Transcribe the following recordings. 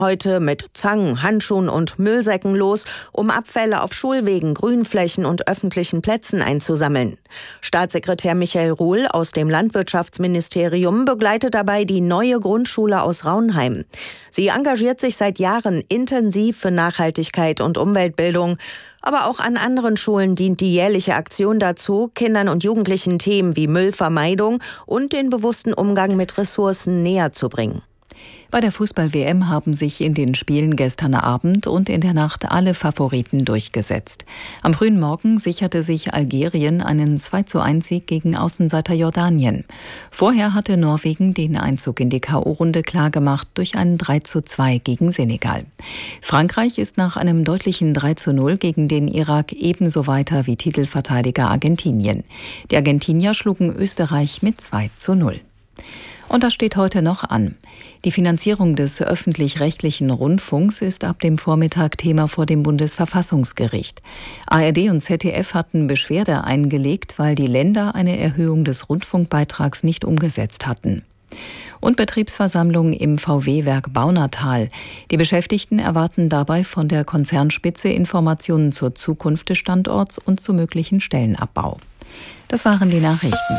heute mit Zangen, Handschuhen und Müllsäcken los, um Abfälle auf Schulwegen, Grünflächen und öffentlichen Plätzen einzusammeln. Staatssekretär Michael Ruhl aus dem Landwirtschaftsministerium begleitet dabei die neue Grundschule aus Raunheim. Sie engagiert sich seit Jahren intensiv für Nachhaltigkeit und Umweltbildung. Aber auch an anderen Schulen dient die jährliche Aktion dazu, Kindern und Jugendlichen Themen wie Müllvermeidung und den bewussten Umgang mit Ressourcen näher zu bringen. Bei der Fußball-WM haben sich in den Spielen gestern Abend und in der Nacht alle Favoriten durchgesetzt. Am frühen Morgen sicherte sich Algerien einen 2:1-Sieg gegen Außenseiter Jordanien. Vorher hatte Norwegen den Einzug in die K.O.-Runde klargemacht durch einen 3:2 gegen Senegal. Frankreich ist nach einem deutlichen 3:0 gegen den Irak ebenso weiter wie Titelverteidiger Argentinien. Die Argentinier schlugen Österreich mit 2:0. Und das steht heute noch an. Die Finanzierung des öffentlich-rechtlichen Rundfunks ist ab dem Vormittag Thema vor dem Bundesverfassungsgericht. ARD und ZDF hatten Beschwerde eingelegt, weil die Länder eine Erhöhung des Rundfunkbeitrags nicht umgesetzt hatten. Und Betriebsversammlung im VW-Werk Baunatal. Die Beschäftigten erwarten dabei von der Konzernspitze Informationen zur Zukunft des Standorts und zu möglichen Stellenabbau. Das waren die Nachrichten.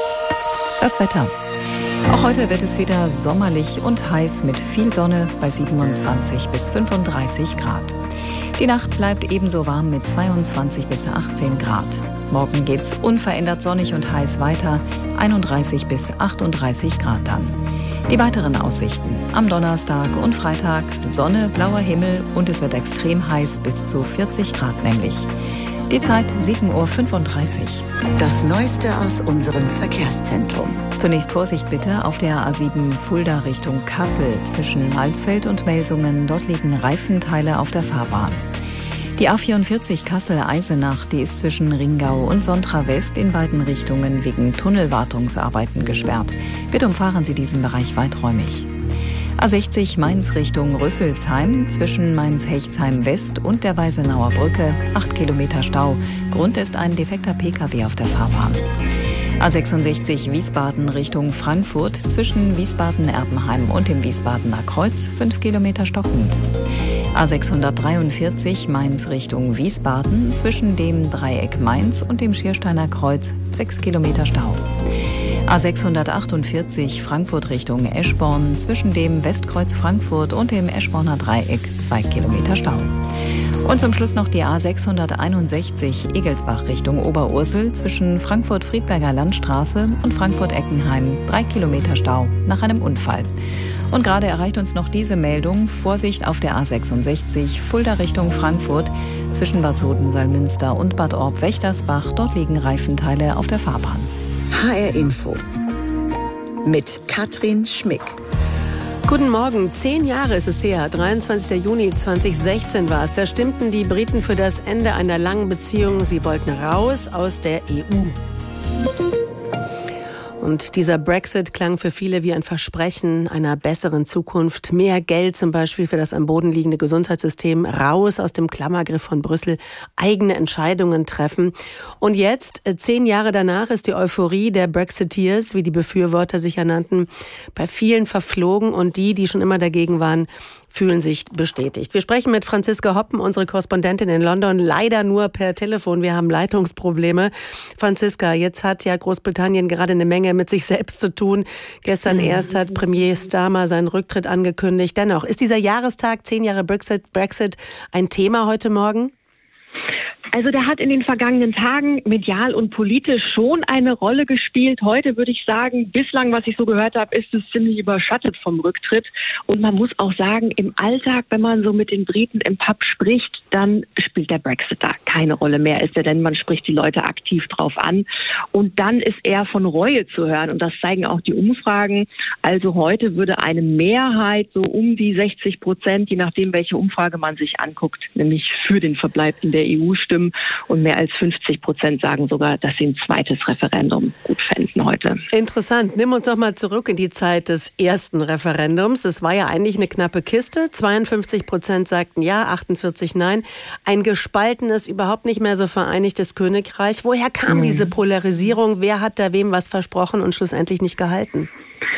Das Wetter. Auch heute wird es wieder sommerlich und heiß mit viel Sonne bei 27 bis 35 Grad. Die Nacht bleibt ebenso warm mit 22 bis 18 Grad. Morgen geht's unverändert sonnig und heiß weiter, 31 bis 38 Grad dann. Die weiteren Aussichten: am Donnerstag und Freitag Sonne, blauer Himmel und es wird extrem heiß, bis zu 40 Grad nämlich. Die Zeit 7:35 Uhr. Das Neueste aus unserem Verkehrszentrum. Zunächst Vorsicht bitte auf der A7 Fulda Richtung Kassel. Zwischen Malsfeld und Melsungen, dort liegen Reifenteile auf der Fahrbahn. Die A44 Kassel-Eisenach, die ist zwischen Ringau und Sontra West in beiden Richtungen wegen Tunnelwartungsarbeiten gesperrt. Bitte umfahren Sie diesen Bereich weiträumig. A60 Mainz Richtung Rüsselsheim, zwischen Mainz-Hechtsheim West und der Weisenauer Brücke, 8 Kilometer Stau. Grund ist ein defekter Pkw auf der Fahrbahn. A66 Wiesbaden Richtung Frankfurt, zwischen Wiesbaden-Erbenheim und dem Wiesbadener Kreuz, 5 Kilometer stockend. A643 Mainz Richtung Wiesbaden, zwischen dem Dreieck Mainz und dem Schiersteiner Kreuz, 6 Kilometer Stau. A648 Frankfurt Richtung Eschborn, zwischen dem Westkreuz Frankfurt und dem Eschborner Dreieck, 2 Kilometer Stau. Und zum Schluss noch die A661 Egelsbach Richtung Oberursel, zwischen Frankfurt-Friedberger Landstraße und Frankfurt-Eckenheim, 3 Kilometer Stau nach einem Unfall. Und gerade erreicht uns noch diese Meldung: Vorsicht auf der A66 Fulda Richtung Frankfurt, zwischen Bad Soden-Salmünster und Bad Orb-Wächtersbach, dort liegen Reifenteile auf der Fahrbahn. HR Info mit Katrin Schmick. Guten Morgen. 10 Jahre ist es her. 23. Juni 2016 war es. Da stimmten die Briten für das Ende einer langen Beziehung. Sie wollten raus aus der EU. Und dieser Brexit klang für viele wie ein Versprechen einer besseren Zukunft. Mehr Geld zum Beispiel für das am Boden liegende Gesundheitssystem, raus aus dem Klammergriff von Brüssel, eigene Entscheidungen treffen. Und jetzt, 10 Jahre danach, ist die Euphorie der Brexiteers, wie die Befürworter sich ja nannten, bei vielen verflogen. Und die schon immer dagegen waren, fühlen sich bestätigt. Wir sprechen mit Franziska Hoppen, unsere Korrespondentin in London, leider nur per Telefon. Wir haben Leitungsprobleme. Franziska, jetzt hat ja Großbritannien gerade eine Menge mit sich selbst zu tun. Gestern erst hat Premier Starmer seinen Rücktritt angekündigt. Dennoch, ist dieser Jahrestag 10 Jahre Brexit ein Thema heute Morgen? Also der hat in den vergangenen Tagen medial und politisch schon eine Rolle gespielt. Heute würde ich sagen, bislang, was ich so gehört habe, ist es ziemlich überschattet vom Rücktritt. Und man muss auch sagen, im Alltag, wenn man so mit den Briten im Pub spricht, dann spielt der Brexit da keine Rolle mehr. Ist ja denn, man spricht die Leute aktiv drauf an. Und dann ist eher von Reue zu hören. Und das zeigen auch die Umfragen. Also heute würde eine Mehrheit so um die 60%, je nachdem, welche Umfrage man sich anguckt, nämlich für den Verbleib in der EU stimmen. Und mehr als 50% sagen sogar, dass sie ein zweites Referendum gut fänden heute. Interessant. Nimm uns doch mal zurück in die Zeit des ersten Referendums. Es war ja eigentlich eine knappe Kiste. 52% sagten ja, 48% nein. Ein gespaltenes, überhaupt nicht mehr so vereinigtes Königreich. Woher kam diese Polarisierung? Wer hat da wem was versprochen und schlussendlich nicht gehalten?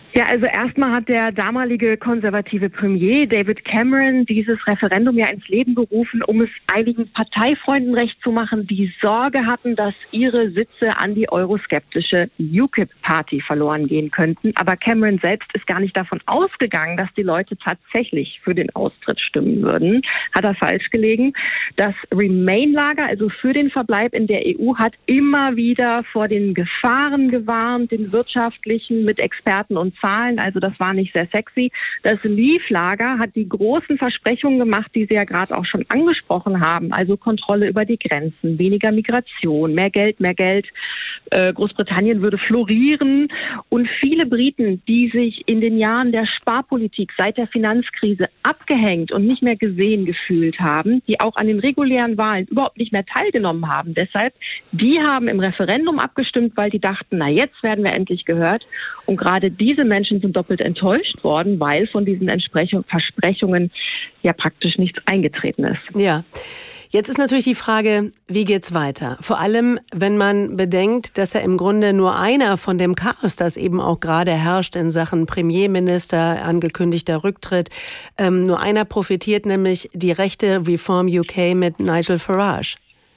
Ja, also erstmal hat der damalige konservative Premier David Cameron dieses Referendum ja ins Leben gerufen, um es einigen Parteifreunden recht zu machen, die Sorge hatten, dass ihre Sitze an die euroskeptische UKIP-Party verloren gehen könnten. Aber Cameron selbst ist gar nicht davon ausgegangen, dass die Leute tatsächlich für den Austritt stimmen würden. Hat er falsch gelegen. Das Remain-Lager, also für den Verbleib in der EU, hat immer wieder vor den Gefahren gewarnt, den wirtschaftlichen, mit Experten und Zahlen, also das war nicht sehr sexy. Das Leave-Lager hat die großen Versprechungen gemacht, die Sie ja gerade auch schon angesprochen haben, also Kontrolle über die Grenzen, weniger Migration, mehr Geld. Großbritannien würde florieren und viele Briten, die sich in den Jahren der Sparpolitik seit der Finanzkrise abgehängt und nicht mehr gesehen gefühlt haben, die auch an den regulären Wahlen überhaupt nicht mehr teilgenommen haben. Deshalb, die haben im Referendum abgestimmt, weil die dachten, na jetzt werden wir endlich gehört. Und gerade diese Menschen sind doppelt enttäuscht worden, weil von diesen Versprechungen ja praktisch nichts eingetreten ist. Ja. Jetzt ist natürlich die Frage, wie geht's weiter? Vor allem, wenn man bedenkt, dass ja im Grunde nur einer von dem Chaos, das eben auch gerade herrscht in Sachen Premierminister, angekündigter Rücktritt, nur einer profitiert, nämlich die rechte Reform UK mit Nigel Farage.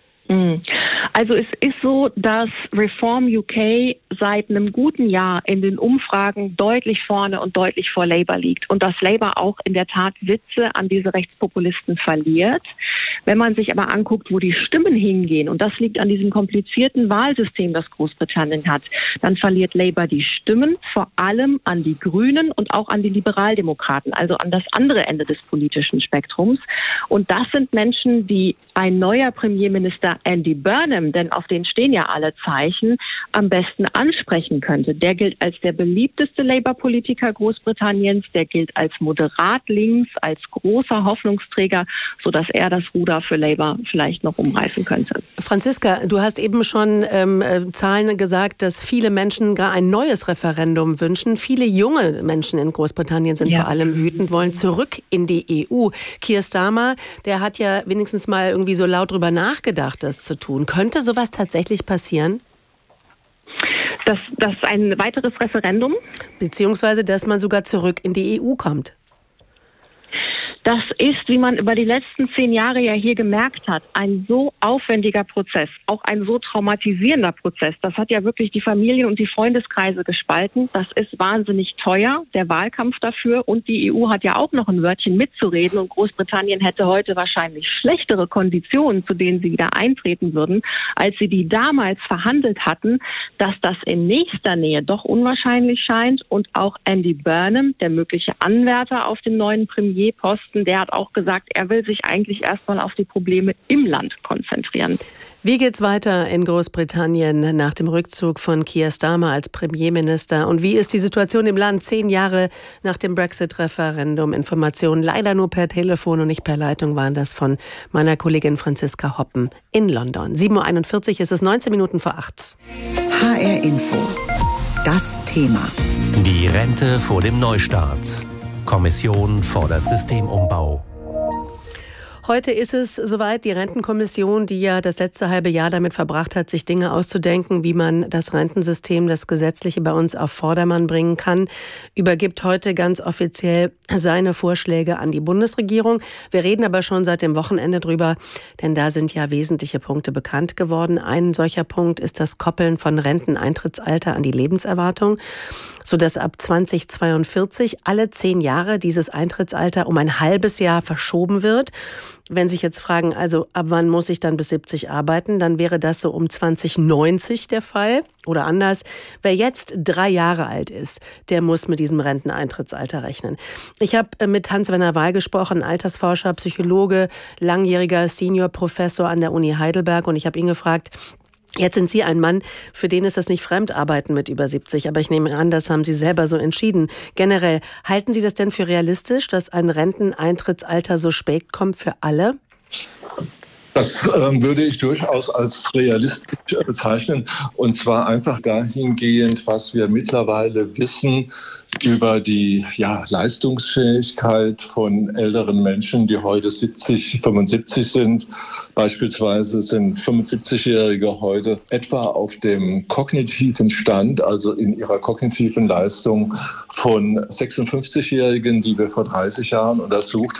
Also es ist so, dass Reform UK seit einem guten Jahr in den Umfragen deutlich vorne und deutlich vor Labour liegt und dass Labour auch in der Tat Sitze an diese Rechtspopulisten verliert. Wenn man sich aber anguckt, wo die Stimmen hingehen, und das liegt an diesem komplizierten Wahlsystem, das Großbritannien hat, dann verliert Labour die Stimmen vor allem an die Grünen und auch an die Liberaldemokraten, also an das andere Ende des politischen Spektrums. Und das sind Menschen, die ein neuer Premierminister Andy Burnham, denn auf den stehen ja alle Zeichen, am besten ansprechen könnte. Der gilt als der beliebteste Labour-Politiker Großbritanniens, der gilt als moderat links, als großer Hoffnungsträger, sodass er das Ruder für Labour vielleicht noch umreißen könnte. Franziska, du hast eben schon Zahlen gesagt, dass viele Menschen gar ein neues Referendum wünschen. Viele junge Menschen in Großbritannien sind vor allem wütend, wollen zurück in die EU. Keir Starmer, der hat ja wenigstens mal irgendwie so laut drüber nachgedacht, das zu tun. Könnte sowas tatsächlich passieren? Das ein weiteres Referendum? Beziehungsweise, dass man sogar zurück in die EU kommt. Das ist, wie man über die letzten 10 Jahre ja hier gemerkt hat, ein so aufwendiger Prozess, auch ein so traumatisierender Prozess. Das hat ja wirklich die Familien und die Freundeskreise gespalten. Das ist wahnsinnig teuer, der Wahlkampf dafür. Und die EU hat ja auch noch ein Wörtchen mitzureden. Und Großbritannien hätte heute wahrscheinlich schlechtere Konditionen, zu denen sie wieder eintreten würden, als sie die damals verhandelt hatten. Dass das in nächster Nähe doch unwahrscheinlich scheint. Und auch Andy Burnham, der mögliche Anwärter auf den neuen Premierposten, der hat auch gesagt, er will sich eigentlich erstmal auf die Probleme im Land konzentrieren. Wie geht's weiter in Großbritannien nach dem Rückzug von Keir Starmer als Premierminister? Und wie ist die Situation im Land 10 Jahre nach dem Brexit-Referendum? Informationen leider nur per Telefon und nicht per Leitung waren das von meiner Kollegin Franziska Hoppen in London. 7.41 Uhr ist es, 19 Minuten vor 8. HR Info. Das Thema. Die Rente vor dem Neustart. Kommission fordert Systemumbau. Heute ist es soweit, die Rentenkommission, die ja das letzte halbe Jahr damit verbracht hat, sich Dinge auszudenken, wie man das Rentensystem, das Gesetzliche bei uns auf Vordermann bringen kann, übergibt heute ganz offiziell seine Vorschläge an die Bundesregierung. Wir reden aber schon seit dem Wochenende drüber, denn da sind ja wesentliche Punkte bekannt geworden. Ein solcher Punkt ist das Koppeln von Renteneintrittsalter an die Lebenserwartung, sodass ab 2042 alle 10 Jahre dieses Eintrittsalter um ein halbes Jahr verschoben wird. Wenn sich jetzt fragen, also ab wann muss ich dann bis 70 arbeiten, dann wäre das so um 2090 der Fall. Oder anders, wer jetzt 3 Jahre alt ist, der muss mit diesem Renteneintrittsalter rechnen. Ich habe mit Hans-Werner Wahl gesprochen, Altersforscher, Psychologe, langjähriger Senior-Professor an der Uni Heidelberg. Und ich habe ihn gefragt, jetzt sind Sie ein Mann, für den ist das nicht fremd, arbeiten mit über 70. Aber ich nehme an, das haben Sie selber so entschieden. Generell, halten Sie das denn für realistisch, dass ein Renteneintrittsalter so spät kommt für alle? Das würde ich durchaus als realistisch bezeichnen. Und zwar einfach dahingehend, was wir mittlerweile wissen über die Leistungsfähigkeit von älteren Menschen, die heute 70, 75 sind. Beispielsweise sind 75-Jährige heute etwa auf dem kognitiven Stand, also in ihrer kognitiven Leistung von 56-Jährigen, die wir vor 30 Jahren untersucht